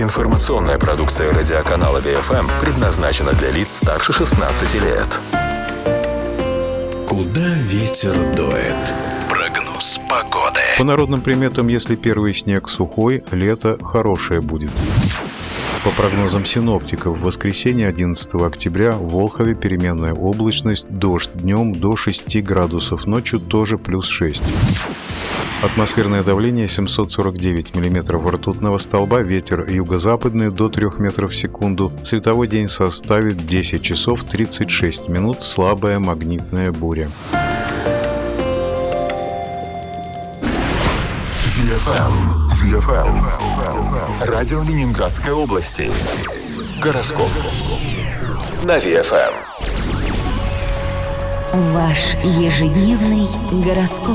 Информационная продукция радиоканала ВФМ предназначена для лиц старше 16 лет. Куда ветер дует? Прогноз погоды. По народным приметам, если первый снег сухой, лето хорошее будет. По прогнозам синоптиков, в воскресенье 11 октября в Волхове переменная облачность, дождь днем до 6 градусов, ночью тоже плюс 6. Атмосферное давление 749 миллиметров ртутного столба, ветер юго-западный до 3 метров в секунду. Световой день составит 10 часов 36 минут, слабая магнитная буря. ВФМ. Радио Ленинградской области. Гороскоп. На ВФМ. Ваш ежедневный гороскоп.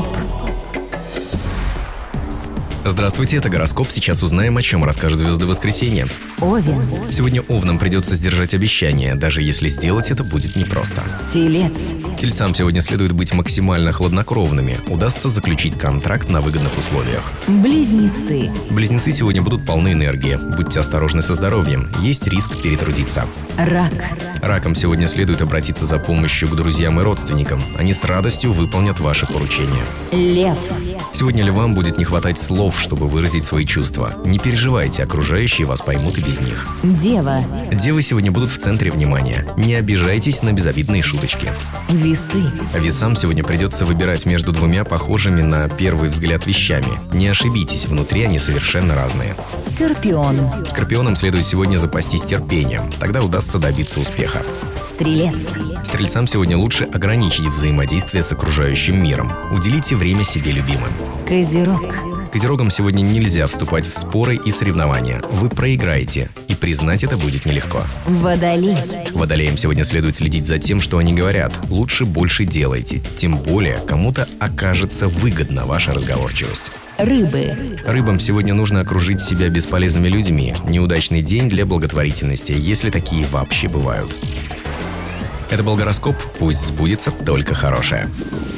Здравствуйте, это гороскоп. Сейчас узнаем, о чем расскажут звезды воскресенья. Овен. Сегодня овнам придется сдержать обещание, даже если сделать это будет непросто. Телец. Тельцам сегодня следует быть максимально хладнокровными. Удастся заключить контракт на выгодных условиях. Близнецы. Близнецы сегодня будут полны энергии. Будьте осторожны со здоровьем. Есть риск перетрудиться. Рак. Ракам сегодня следует обратиться за помощью к друзьям и родственникам. Они с радостью выполнят ваши поручения. Лев. Сегодня львам будет не хватать слов, чтобы выразить свои чувства. Не переживайте, окружающие вас поймут и без них. Дева. Девы сегодня будут в центре внимания. Не обижайтесь на безобидные шуточки. Весы. Весам сегодня придется выбирать между двумя похожими на первый взгляд вещами. Не ошибитесь, внутри они совершенно разные. Скорпион. Скорпионам следует сегодня запастись терпением. Тогда удастся добиться успеха. Стрелец. Стрельцам сегодня лучше ограничить взаимодействие с окружающим миром. Уделите время себе любимым. Козерог. Козерогам сегодня нельзя вступать в споры и соревнования. Вы проиграете, и признать это будет нелегко. Водолей. Водолеям сегодня следует следить за тем, что они говорят. Лучше больше делайте. Тем более, кому-то окажется выгодна ваша разговорчивость. Рыбы. Рыбам сегодня нужно окружить себя бесполезными людьми. Неудачный день для благотворительности, если такие вообще бывают. Это был гороскоп. Пусть сбудется только хорошее.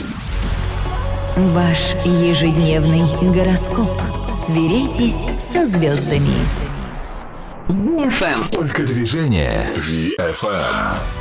Ваш ежедневный гороскоп. Сверяйтесь со звездами. Только движение. ВФМ.